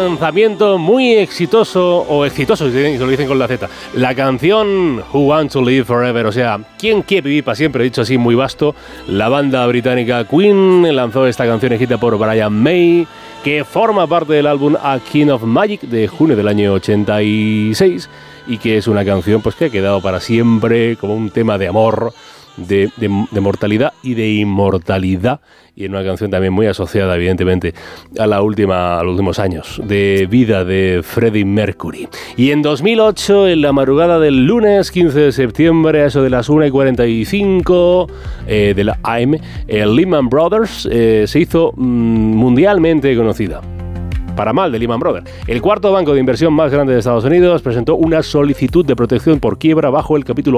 lanzamiento muy exitoso, o exitoso si lo dicen con la Z. La canción Who Want to Live Forever, o sea, ¿quién quiere vivir para siempre? Dicho así, muy vasto. La banda británica Queen lanzó esta canción escrita por Brian May, que forma parte del álbum A Kind of Magic de junio del año 86 y que es una canción pues que ha quedado para siempre como un tema de amor, de mortalidad y de inmortalidad, y en una canción también muy asociada evidentemente a los últimos años de vida de Freddie Mercury. Y en 2008, en la madrugada del lunes 15 de septiembre, a eso de las 1:45 de la AM, Lehman Brothers se hizo mundialmente conocida. Para mal de Lehman Brothers. El cuarto banco de inversión más grande de Estados Unidos presentó una solicitud de protección por quiebra bajo el capítulo